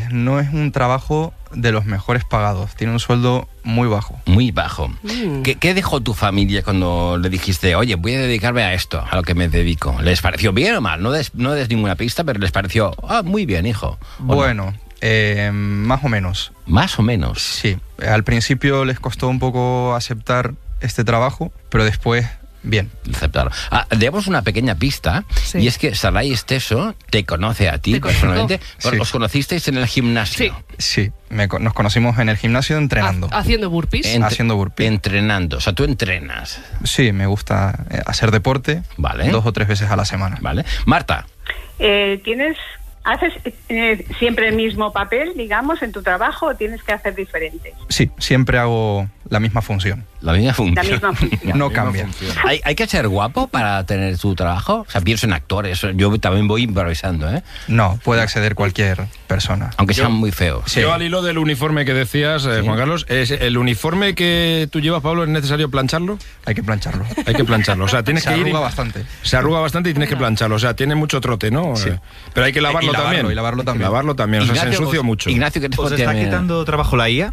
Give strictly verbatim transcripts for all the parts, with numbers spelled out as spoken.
pues no es un trabajo de los mejores pagados. Tiene un sueldo muy bajo. Muy bajo. Mm. ¿Qué, ¿Qué dejó tu familia cuando le dijiste, oye, voy a dedicarme a esto, a lo que me dedico? ¿Les pareció bien o mal? No des, no des ninguna pista, pero les pareció, ah, muy bien, hijo. Bueno, no? eh, más o menos. Más o menos. Sí. Al principio les costó un poco aceptar este trabajo, pero después, bien. Aceptarlo. Ah, demos una pequeña pista, Sí. y es que Saray Esteso te conoce a ti Te conozco. personalmente. Sí. Os conocisteis en el gimnasio. Sí. Sí, me co- nos conocimos en el gimnasio entrenando. Ha- haciendo burpees. Entre- Haciendo burpee. Entrenando. O sea, tú entrenas. Sí, me gusta eh, hacer deporte Vale. dos o tres veces a la semana. ¿Vale? Marta. Eh, ¿Tienes, haces eh, siempre el mismo papel, digamos, en tu trabajo o tienes que hacer diferentes? Sí, siempre hago la misma función. La misma La función. misma función. No cambia. ¿Hay, ¿Hay que ser guapo para tener tu trabajo? O sea, pienso en actores. Yo también voy improvisando, ¿eh? No, puede acceder cualquier persona. Aunque Yo- sean muy feos. Sí. Yo al hilo del uniforme que decías, eh, Sí. Juan Carlos, ¿es ¿el uniforme que tú llevas, Pablo, es necesario plancharlo? Hay que plancharlo. Hay que plancharlo. O sea, tienes Se que ir... arruga bastante. Se arruga bastante y tienes que plancharlo. O sea, tiene mucho trote, ¿no? Sí. Eh, Pero hay que lavarlo, Y lavarlo, también. y lavarlo Hay que también. lavarlo también. O sea, se ensucia os- mucho. Ignacio, ¿qué te ¿Os está quitando trabajo la I A?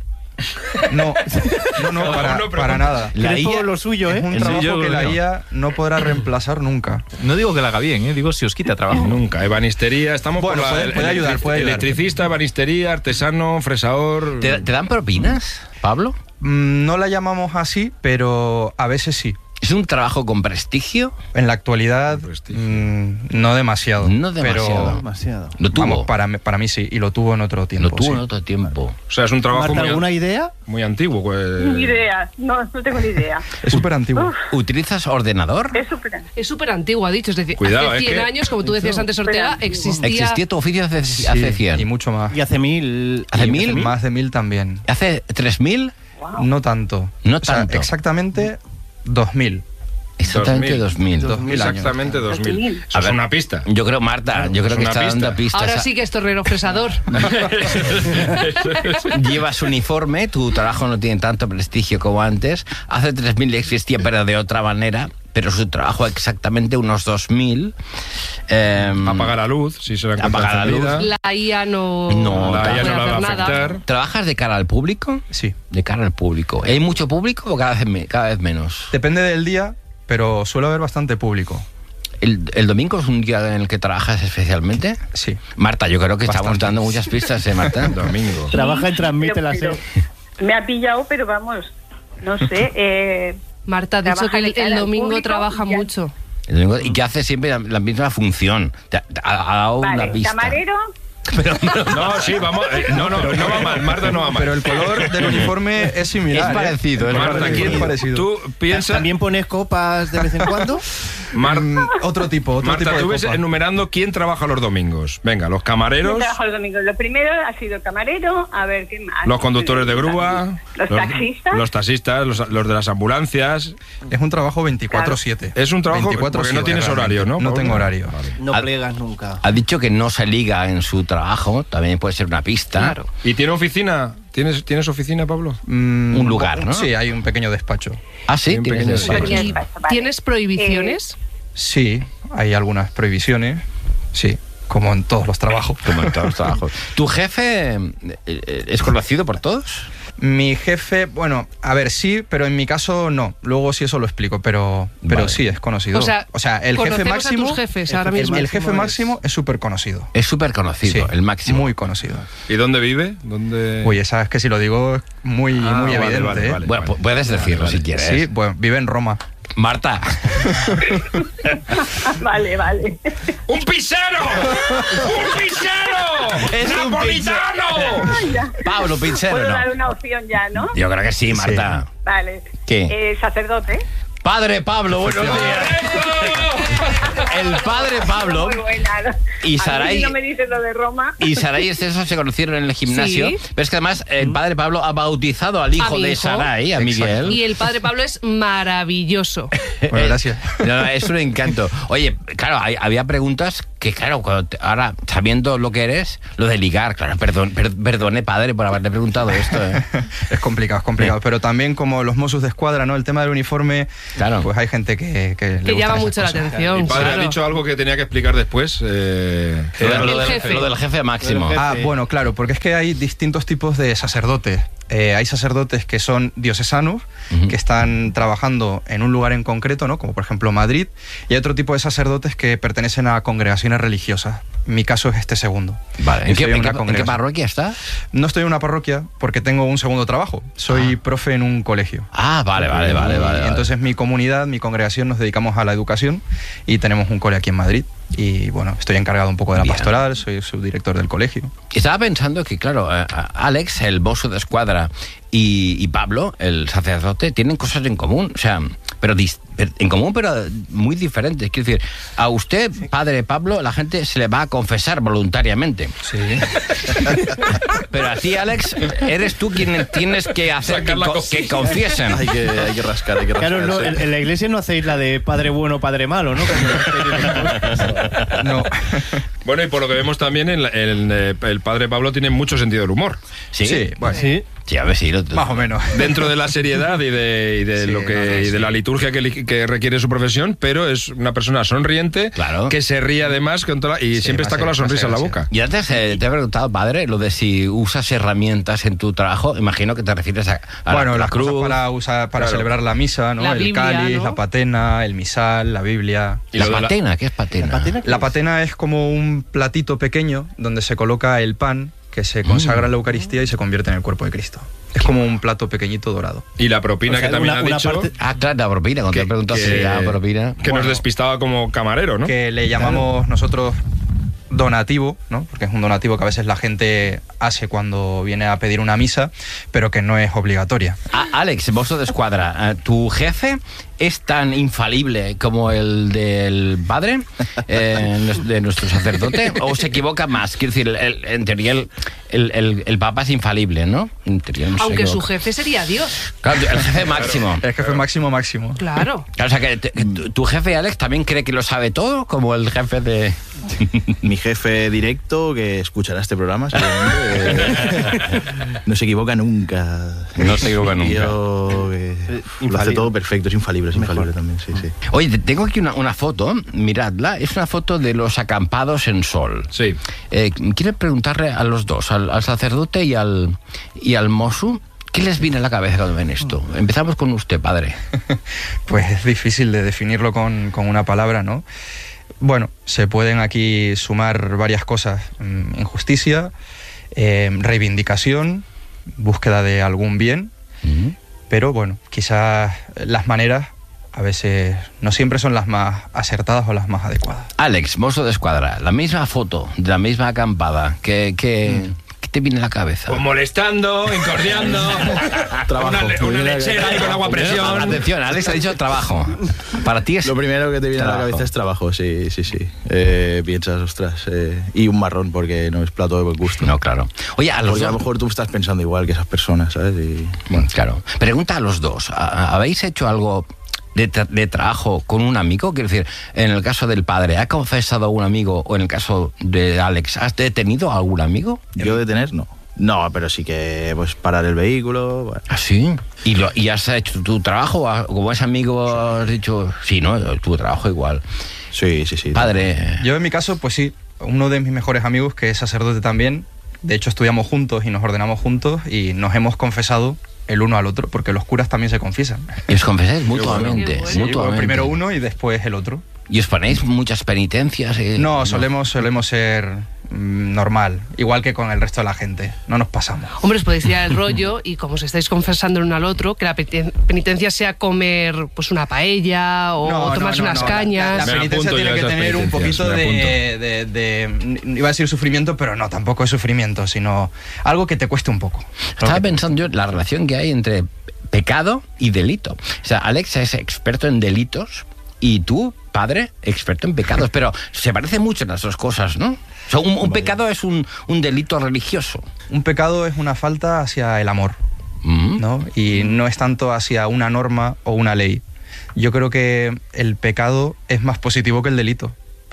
No, no, no, para, uno pregunta. para nada. La Que es I A todo lo suyo, ¿eh? Es un El trabajo suyo, que la no. I A no podrá reemplazar nunca. No digo que la haga bien, ¿eh? Digo si os quita trabajo. Nunca. Ebanistería, estamos Bueno, por la... puede- puede ayudar, puede ayudar. Electricista, ebanistería, artesano, fresador... ¿Te, te dan propinas, Pablo? Mm, No la llamamos así, pero a veces sí. ¿Es un trabajo con prestigio? En la actualidad, Prestigio. mm, no demasiado. No demasiado. Pero, Demasiado. Lo tuvo. vamos, para, mí- para mí sí, y lo tuvo en otro tiempo. Lo tuvo sí. en otro tiempo. O sea, es un trabajo Marta, muy, ¿alguna idea? muy antiguo. Pues... Ni idea, no, no tengo ni idea. Es súper antiguo. Uf, ¿Utilizas ordenador? es súper... Es súper antiguo, ha dicho. Es decir, Cuidado, hace es cien que- años, como tú decías antes, Ortega, Súper existía... ¿Existía tu oficio hace, Sí, hace cien? Y mucho más. Y hace mil... ¿Hace y mil? Más de mil también. ¿Hace tres mil? No tanto. No O sea, tanto. exactamente dos mil. Exactamente dos mil. Dos mil años. Exactamente dos mil. dos mil. Eso A es ver, una pista. Yo creo, Marta, yo creo es que una está pista. dando pistas. Ahora sí que es torrero fresador. Llevas uniforme, tu trabajo no tiene tanto prestigio como antes. Hace tres mil existía, pero de otra manera. Pero su trabajo exactamente unos dos mil. Eh, Apagar la luz, si se la encuentra Apagar la luz. encendida. La I A no, No, La puede I A no la va a hacer nada. afectar. ¿Trabajas de cara al público? Sí. De cara al público. ¿Hay mucho público o cada vez, me- cada vez menos? Depende del día, pero suele haber bastante público. ¿El, el domingo es un día en el que trabajas especialmente? Sí. Marta, yo creo que estamos Bastante. dando muchas pistas, ¿eh, Marta? Domingo. Trabaja en Transmite la Pero- SER. pero Me ha pillado, pero vamos, no sé. Eh, Marta ha dicho Trabaja que el, de cara el al domingo público trabaja y ya. mucho. El domingo- y que hace siempre la, la misma función. Te ha, ha- ha dado una vale, pista. camarero, Pero, pero- No, sí, vamos. eh, no, no, no va mal. Marta no va mal. Pero el color del uniforme es similar. Es ¿eh? parecido, es Marta, parecido. ¿quién- Es parecido. tú piensas. ¿También pones copas de vez en cuando? Mar- Mm, otro tipo, otro Marta, tipo de tú ves copa. enumerando quién trabaja los domingos. Venga, los yo camareros, trabajo el domingo. Lo primero ha sido camarero, a ver qué más. los conductores de grúa, Los taxistas. los taxistas, los, los de las ambulancias. Es un trabajo veinticuatro siete. Es un trabajo porque no tienes horario, ¿no? No Pablo? tengo horario. Vale. No Al- plegas nunca. ha dicho que no se liga en su trabajo, también puede ser una pista. Claro. ¿Y tiene oficina? ¿Tienes, ¿Tienes oficina, Pablo? Mm, Un lugar, ¿no? Sí, hay un pequeño despacho. Ah, sí, Sí, un tienes pequeño eso. despacho. ¿Y Vale. tienes prohibiciones? Sí, hay algunas prohibiciones. Sí, como en todos los trabajos. Como en todos los trabajos. ¿Tu jefe eh, eh, es conocido por todos? Mi jefe, bueno, a ver, sí, pero en mi caso no. Luego sí eso lo explico, pero, pero Vale. sí es conocido. O sea, el jefe conocemos a máximo. tus jefes el, ahora el- mismo. el jefe máximo máximo es súper conocido. Es súper conocido, Sí, el máximo. Muy conocido. ¿Y dónde vive? ¿Dónde... Uy, esa es que si lo digo es muy, Ah, muy vale, evidente. vale, ¿eh? vale. Bueno, pu- puedes decirlo si quieres. Sí, bueno, vive en Roma. Marta. Vale, vale. ¡Un pizzero! ¡Un pizzero! Es un ¡Napolitano! Ya. Pablo Pincero, Puedo ¿no? dar una opción ya, ¿no? Yo creo que sí, Marta. Vale. ¿Qué? Eh, sacerdote. Padre Pablo, buenos días. El padre Pablo Muy buena. ¿no? y A mí Saray- si no me dices lo de Roma. y Saray Esteso se conocieron en el gimnasio. Sí. Pero es que además el padre Pablo ha bautizado al hijo A mi de hijo. Saray, a Miguel. Y el padre Pablo es maravilloso. Bueno, gracias. No, no, es un encanto. Oye, claro, hay- había preguntas que claro, cuando te- ahora sabiendo lo que eres, lo de ligar, claro, perdón, per- perdone padre por haberle preguntado esto, ¿eh? Es complicado, es complicado. Sí. Pero también como los Mossos de Escuadra, ¿no? El tema del uniforme, Claro. pues hay gente que, que, le Que gustan llama esas mucho la cosas. atención. Mi padre claro. ha dicho algo que tenía que explicar después. eh, Lo, de- El lo del, jefe. lo del jefe máximo. Lo del Ah, jefe. bueno, claro, porque es que hay distintos tipos de sacerdotes. Eh, hay sacerdotes que son diocesanos, Ujú. que están trabajando en un lugar en concreto, ¿no? Como por ejemplo Madrid, y hay otro tipo de sacerdotes que pertenecen a congregaciones religiosas. Mi caso es este segundo. Vale, Yo ¿en qué, estoy en una qué- en qué congregación. parroquia estás? No estoy en una parroquia porque tengo un segundo trabajo. Soy Ah. profe en un colegio. Ah, vale, vale, vale, Y vale. vale. Entonces mi comunidad, mi congregación nos dedicamos a la educación y tenemos un cole aquí en Madrid. Y bueno, estoy encargado un poco de la Bien. pastoral, soy subdirector del colegio. Estaba pensando que, claro, eh, Alex, el mozo de escuadra, y, y Pablo, el sacerdote, tienen cosas en común. O sea, pero dis- en común, pero muy diferentes. Quiero decir, a usted, padre Pablo, la gente se le va a confesar voluntariamente. Sí. Pero a ti, Alex, eres tú quien tienes que hacer que, Sacar la co- cosilla. que confiesen. Hay que, hay que rascar, hay que rascar. Claro, no, sí. en, en la iglesia no hacéis la de padre bueno, padre malo, ¿no? No. Bueno, y por lo que vemos también, el, el, eh, el padre Pablo tiene mucho sentido del humor. Sí, Sí, bueno, Sí. Sí, a ver si lo más o menos. Dentro de la seriedad y de, y de Sí, lo que no, no, y de sí. la liturgia que, li- que requiere su profesión, pero es una persona sonriente, Claro. que se ríe además con toda la- y Sí, siempre más está con la gracia, sonrisa en la más boca. Y antes eh, te he preguntado, padre, lo de si usas herramientas en tu trabajo. Imagino que te refieres a, a Bueno, la, la las cruz. cosas para usar, para Claro. celebrar la misa, ¿no? La el Biblia, cáliz, ¿no? la patena, el misal, la Biblia. Y La lo de la- patena, ¿qué es patena? ¿La patena qué La es? patena es como un platito pequeño donde se coloca el pan que se consagra en la Eucaristía y se convierte en el cuerpo de Cristo. Es como un plato pequeñito dorado. Y la propina O sea, que también una- ha una dicho parte- Ah, claro, la propina. Cuando te he preguntado si la propina. que Bueno. nos despistaba como camarero, ¿no? Que le llamamos nosotros donativo, ¿no? Porque es un donativo que a veces la gente hace cuando viene a pedir una misa, pero que no es obligatoria. Ah, Alex, mozo de escuadra, eh, ¿tu jefe es tan infalible como el del padre, eh, nues- de nuestro sacerdote, o se equivoca más? Quiero decir, el- en teoría el, el, el- el papa es infalible, ¿no? En teoría no se Aunque su equivoca. jefe sería Dios. Claro, el jefe máximo. El jefe máximo máximo. Claro. Claro, o sea, que, te- que tu, tu jefe, Alex, también cree que lo sabe todo, como el jefe de... Mi jefe directo, que escuchará este programa, seguramente, eh, no se equivoca nunca. No se equivoca Un nunca. tío que lo hace infalible. todo perfecto, es infalible, es Mejor. infalible también, sí, sí. Oye, te- tengo aquí una, una foto, miradla, es una foto de los acampados en Sol. Sí. Eh, quiero preguntarle a los dos, al, al sacerdote y al, y al mozo, ¿qué les viene a la cabeza cuando ven esto? Empezamos con usted, padre. Pues es difícil de definirlo con, con una palabra, ¿no? Bueno, se pueden aquí sumar varias cosas. Mm, Injusticia, eh, reivindicación, búsqueda de algún bien, pero bueno, quizás las maneras a veces no siempre son las más acertadas o las más adecuadas. Alex, mozo de escuadra, la misma foto de la misma acampada, ¿qué, qué, qué te viene a la cabeza? Pues molestando, incordiando, una, le- una lechera ahí con agua a presión. Atención, Alex ha dicho trabajo. Para ti es... Lo primero que te viene a la trabajo. cabeza es trabajo, sí, sí, sí. Eh, piensas, ostras, eh, y un marrón, porque no es plato de buen gusto. No, claro. Oye, a los Porque a lo dos... mejor tú estás pensando igual que esas personas, ¿sabes? Y, Bueno, claro. Pregunta a los dos. ¿ha- ¿Habéis hecho algo de, tra- de trabajo con un amigo? Quiero decir, en el caso del padre, ¿ha confesado a un amigo? O en el caso de Alex, ¿has detenido a algún amigo? yo detener, no. No, pero sí que pues parar el vehículo. Bueno. ¿Ah, sí? ¿Y, lo, ¿Y has hecho tu trabajo? ¿O como ese amigo has dicho, sí, no, tu trabajo igual? Sí, sí, sí. Padre, Yo en mi caso, pues sí, uno de mis mejores amigos, que es sacerdote también, de hecho estudiamos juntos y nos ordenamos juntos y nos hemos confesado el uno al otro, porque los curas también se confiesan. ¿y os confesáis mutuamente? Qué bueno. Sí, mutuamente. primero uno y después el otro. ¿Y os ponéis muchas penitencias? eh? No, solemos, solemos ser mm, normal, igual que con el resto de la gente, no nos pasamos. Hombre, os podéis tirar el rollo y como os estáis confesando el uno al otro, que la peni- penitencia sea comer pues una paella o No, no, tomarse no, unas no, la- cañas. La, la Me penitencia apunto tiene ya que esas tener un penitencias, poquito me de, de, de- iba a decir sufrimiento, pero no, tampoco es sufrimiento, sino algo que te cueste un poco. Estaba pensando yo la relación que hay entre pecado y delito. O sea, Alex es experto en delitos y tú, padre, experto en pecados. Pero se parecen mucho las dos cosas, ¿no? O sea, un, un pecado es un, un delito religioso. Un pecado es una falta hacia el amor, Mm. ¿no? Y no es tanto hacia una norma o una ley. Yo creo que el pecado es más positivo que el delito,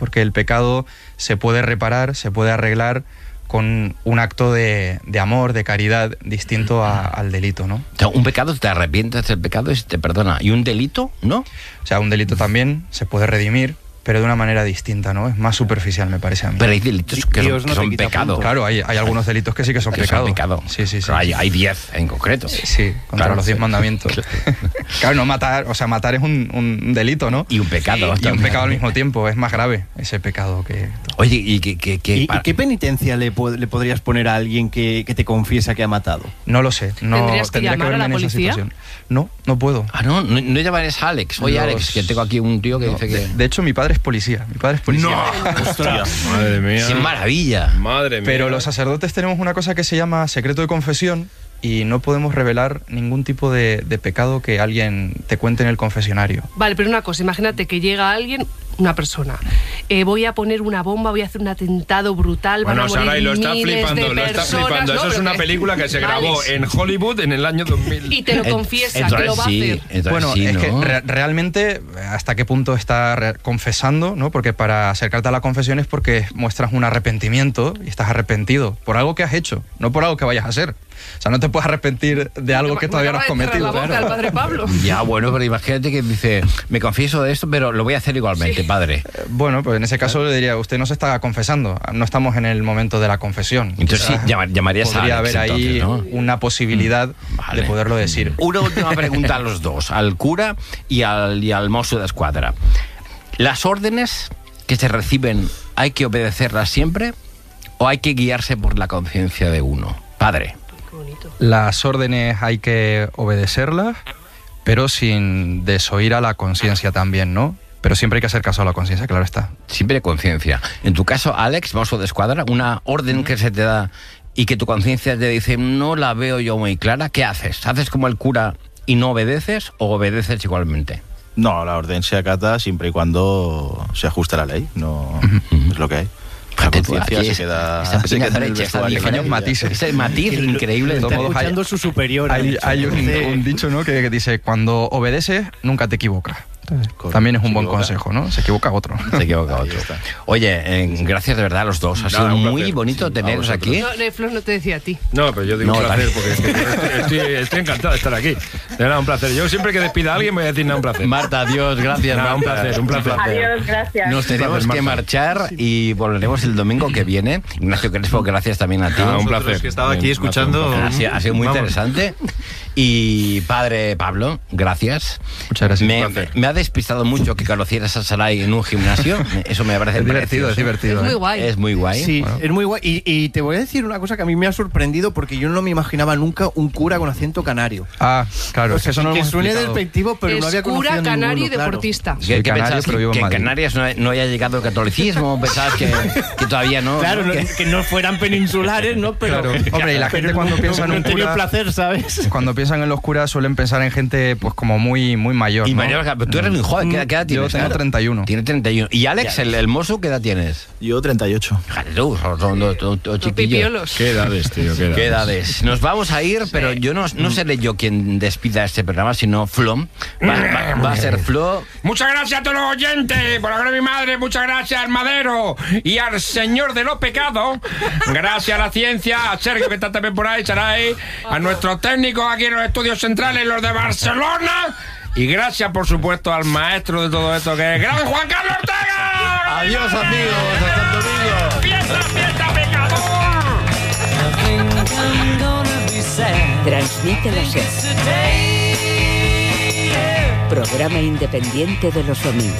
porque el pecado se puede reparar, se puede arreglar con un acto de, de amor, de caridad, distinto a, al delito, ¿no? O sea, un pecado, te arrepientes del pecado y se te perdona. ¿Y un delito, no? O sea, un delito también se puede redimir, pero de una manera distinta, ¿no? Es más superficial, me parece a mí. Pero hay delitos que Dios son, no que te son quita pecado. puntos. Claro, hay, hay algunos delitos que sí que son Que pecado. son pecado. Sí, sí, sí. Pero hay, hay diez en concreto. Sí, contra Claro, los diez sí. mandamientos. Claro, no matar, o sea, matar es un, un delito, ¿no? Y un pecado. Y un también. pecado al mismo tiempo, es más grave ese pecado que... Oye, ¿y qué, qué, qué, ¿Y, y pa- qué penitencia le, po- le podrías poner a alguien que, que te confiesa que ha matado? No lo sé, no ¿Tendrías que tendría llamar a verme la en esa policía? situación. No, no puedo. Ah, no, no, no llamarás a Alex. Oye, Los- Alex, que tengo aquí un tío que No, dice que... de, de hecho, mi padre es policía. Mi padre es policía. Ostras. Madre mía. ¡Qué maravilla! Madre mía. Pero los sacerdotes tenemos una cosa que se llama secreto de confesión y no podemos revelar ningún tipo de, de pecado que alguien te cuente en el confesionario. Vale, pero una cosa, imagínate que llega alguien, una persona, eh, voy a poner una bomba, voy a hacer un atentado brutal, Bueno, van a morir Saray, lo está miles flipando, de lo está personas, flipando. ¿no? Eso es Pero una que- película que se Alex, grabó en Hollywood en el año dos mil. Y te lo En- confiesa, entonces que lo va sí, a hacer. entonces Bueno, sí, es que ¿no? re- realmente hasta qué punto está re- confesando, ¿no? Porque para acercarte a la confesión es porque muestras un arrepentimiento y estás arrepentido por algo que has hecho, no por algo que vayas a hacer. O sea, no te puedes arrepentir de algo que Me todavía no has acaba de cerrar cometido. la boca al padre Pablo. Ya, bueno, pero imagínate que dice, me confieso de esto, pero lo voy a hacer igualmente, padre. Eh, Bueno, pues en ese caso le diría, usted no se está confesando, no estamos en el momento de la confesión. Entonces sí, Quizás llama- llamarías a podría Alex, haber ahí entonces, ¿no? una posibilidad Vale. de poderlo decir. Una última pregunta a los dos, al cura y al, y al mozo de escuadra. ¿Las órdenes que se reciben hay que obedecerlas siempre o hay que guiarse por la conciencia de uno? Padre. Qué bonito. Las órdenes hay que obedecerlas, pero sin desoír a la conciencia también, ¿no? Pero siempre hay que hacer caso a la conciencia, claro está. Siempre conciencia. En tu caso, Alex, mozo de escuadra, una orden que se te da y que tu conciencia te dice, no la veo yo muy clara, ¿qué haces? ¿Haces como el cura y no obedeces o obedeces igualmente? No, la orden se acata siempre y cuando se ajuste a la ley. No es lo que hay. La Fíjate tú, conciencia aquí se es- queda, esta se pequeña queda en el brecha, esta vestuario. pequeños matices. Ese matiz increíble. de Está todos modos, hay- escuchando su superior. Hay, Alex. hay un, Entonces, un dicho, ¿no? que, que dice, cuando obedeces, nunca te equivocas. Correcto. También es un Se buen equivoca. consejo, ¿no? Se equivoca otro. Se equivoca otro. está. Oye, eh, gracias de verdad a los dos. Ha Nada, sido un muy placer. bonito Sí, teneros a aquí. No, no, Flor no te decía a ti. No, pero yo digo No, un placer también. porque es que estoy, estoy- estoy encantado de estar aquí. De verdad, un placer. Yo siempre que despida a alguien voy a decir nada, un placer. Marta, adiós, gracias. Nada, un Marta. placer, un placer. Adiós, gracias. Nos tenemos placer, que Marta. marchar y volveremos el domingo que viene. Ignacio Crespo, gracias también a ti. Ah, un Vosotros, placer. que estaba aquí Bien, escuchando. un placer. Ha sido, ha sido muy Vamos. interesante. Y padre Pablo, gracias. Muchas gracias. Me, Un placer. me ha despistado mucho que conocieras a Saray en un gimnasio. Eso me parece Es divertido, es precioso. divertido. Es muy ¿eh? guay. Es muy guay. Sí, Bueno. es muy guay. Y, y te voy a decir una cosa que a mí me ha sorprendido porque yo no me imaginaba nunca un cura con acento canario. Ah, claro, es que eso no lo que hemos suene explicado. despectivo, pero es no había conocido cura, canario ninguno, y claro. deportista. ¿Qué, Soy qué canario, pensabas? pero vivo ¿Que en en Madrid. Canarias no, no haya llegado el catolicismo? ¿Pensabas que, que todavía no? Claro, no- Que- que no fueran peninsulares, ¿no? Pero, Claro. Hombre, y la pero gente cuando no- piensa en no un he tenido cura- placer, ¿sabes? Cuando piensan en los curas suelen pensar en gente pues como muy, muy mayor, Y ¿no? mayor, pero tú eres muy joven, ¿qué, qué edad Yo tienes? tengo eh? treinta y uno. Tiene treinta y uno. ¿Y Alex, el, el mozo, qué edad tienes? Yo treinta y ocho. Fíjate tú, son, son dos, dos- dos Los chiquillos. pipiolos. Qué edades, tío, qué edades. ¿Qué edades? Nos vamos a ir, pero yo no, no seré yo quien despida este programa, sino Flo. Va, va- va a ser Flo. Muchas gracias a todos los oyentes, por la gloria de mi madre, muchas gracias al Madero y al Señor de los Pecados. Gracias a la ciencia, a Sergio que está también por ahí, Saray, a nuestros técnicos aquí en los estudios centrales, los de Barcelona. Y gracias, por supuesto, al maestro de todo esto, que es gran Juan Carlos Ortega. Adiós, amigos. Hasta el domingo. ¡Fiesta, fiesta, pecador! Transmite la SER. Programa independiente de los domingos.